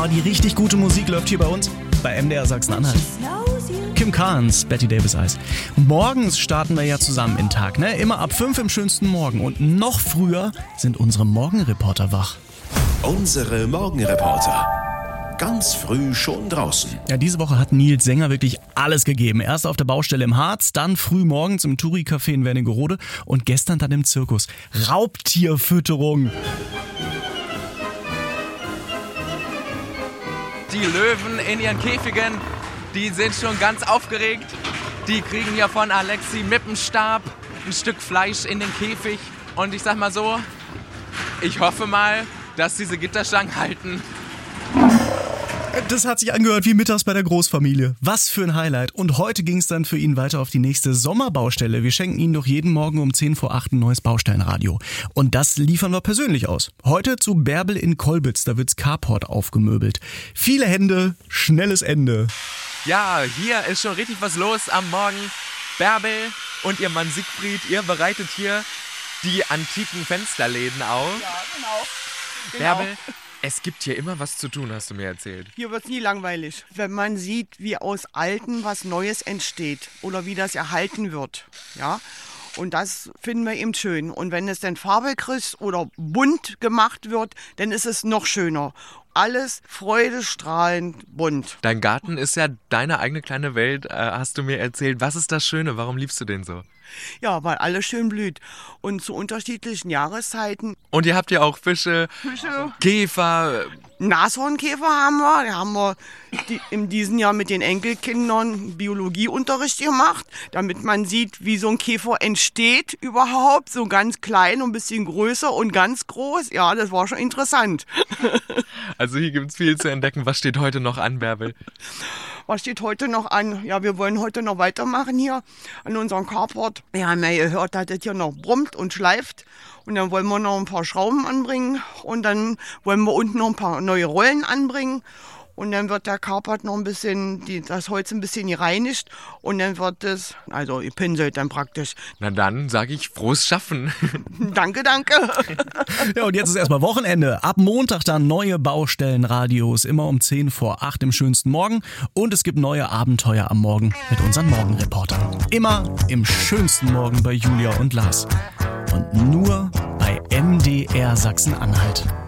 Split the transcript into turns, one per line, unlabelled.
Oh, die richtig gute Musik läuft hier bei uns bei MDR Sachsen-Anhalt. Kim Carnes, Betty Davis Eyes. Morgens starten wir ja zusammen in den Tag, ne? Immer ab 5 im schönsten Morgen. Und noch früher sind unsere Morgenreporter wach.
Unsere Morgenreporter. Ganz früh schon draußen.
Ja, diese Woche hat Nils Sänger wirklich alles gegeben. Erst auf der Baustelle im Harz, dann früh morgens im Touri-Café in Wernigerode und gestern dann im Zirkus. Raubtierfütterung.
Die Löwen in ihren Käfigen, die sind schon ganz aufgeregt. Die kriegen ja von Alexi mit dem Stab ein Stück Fleisch in den Käfig. Und ich sag mal so, ich hoffe mal, dass diese Gitterstangen halten.
Das hat sich angehört wie mittags bei der Großfamilie. Was für ein Highlight. Und heute ging es dann für ihn weiter auf die nächste Sommerbaustelle. Wir schenken Ihnen doch jeden Morgen um 10 vor 8 ein neues Baustellenradio. Und das liefern wir persönlich aus. Heute zu Bärbel in Kolbitz. Da wird's Carport aufgemöbelt. Viele Hände, schnelles Ende.
Ja, hier ist schon richtig was los am Morgen. Bärbel und ihr Mann Siegfried, ihr bereitet hier die antiken Fensterläden auf.
Ja, genau.
Bärbel, es gibt hier immer was zu tun, hast du mir erzählt.
Hier wird es nie langweilig, wenn man sieht, wie aus Alten was Neues entsteht oder wie das erhalten wird. Ja? Und das finden wir eben schön. Und wenn es dann farbig ist oder bunt gemacht wird, dann ist es noch schöner. Alles freudestrahlend bunt.
Dein Garten ist ja deine eigene kleine Welt, hast du mir erzählt. Was ist das Schöne? Warum liebst du den so?
Ja, weil alles schön blüht. Und zu unterschiedlichen Jahreszeiten.
Und ihr habt ja auch Fische, Käfer.
Nashornkäfer haben wir. Da haben wir in diesem Jahr mit den Enkelkindern Biologieunterricht gemacht, damit man sieht, wie so ein Käfer entsteht überhaupt. So ganz klein und ein bisschen größer und ganz groß. Ja, das war schon interessant.
Also hier gibt es viel zu entdecken. Was steht heute noch an, Bärbel?
Was steht heute noch an? Ja, wir wollen heute noch weitermachen hier an unserem Carport. Wir haben ja gehört, dass das hier noch brummt und schleift. Und dann wollen wir noch ein paar Schrauben anbringen. Und dann wollen wir unten noch ein paar neue Rollen anbringen. Und dann wird der Carport noch ein bisschen, das Holz ein bisschen gereinigt. Und dann wird es, also gepinselt dann praktisch.
Na dann sage ich frohes Schaffen.
Danke, danke.
Ja, und jetzt ist erstmal Wochenende. Ab Montag dann neue Baustellenradios. Immer um 10 vor 8 im schönsten Morgen. Und es gibt neue Abenteuer am Morgen mit unseren Morgenreportern. Immer im schönsten Morgen bei Julia und Lars. Und nur bei MDR Sachsen-Anhalt.